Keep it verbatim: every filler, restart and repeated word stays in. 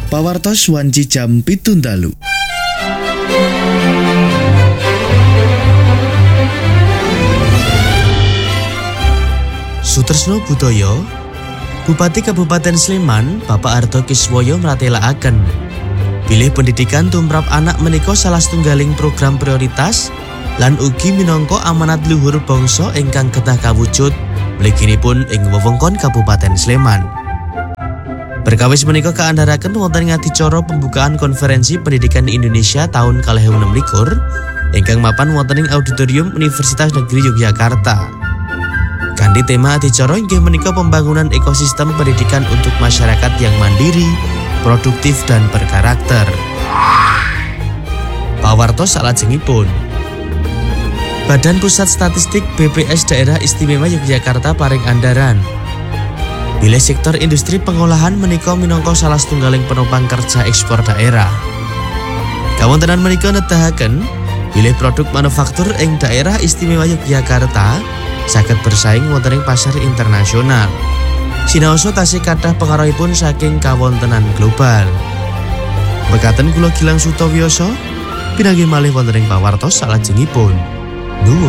Pawartos wanci jam pitu dalu. Sutresno Budaya, Bupati Kabupaten Sleman, Bapak Arto Kiswoyo mratelakaken bilih pendidikan tumrap anak menika salah setunggaling program prioritas lan ugi minangka amanat luhur bangsa ingkang kedah kawujud mliginipun ing wewengkon Kabupaten Sleman. Perkawis menika kaandharaken wonten ing adicara pembukaan konferensi pendidikan di Indonesia tahun kalih ewu enem likur ingkang mapan wonten ing Auditorium Universitas Negeri Yogyakarta. Kanthi tema adicara inggih menika pembangunan ekosistem pendidikan untuk masyarakat yang mandiri, produktif dan berkarakter. Pawartos salajengipun, Badan Pusat Statistik B P S Daerah Istimewa Yogyakarta paring andharan bilih sektor industri pengolahan menika minangka salah setunggaling penopang kerja ekspor daerah. Kawontenan menika nedahaken bilih produk manufaktur ing Daerah Istimewa Yogyakarta saged bersaing wonten ing pasar internasional. Sinaosa tasih kathah pengaruhipun saking kawontenan global. Mekaten kula Gilang Sutawioso pinanggih malih wonten ing pawartos salajengipun. Nuwun.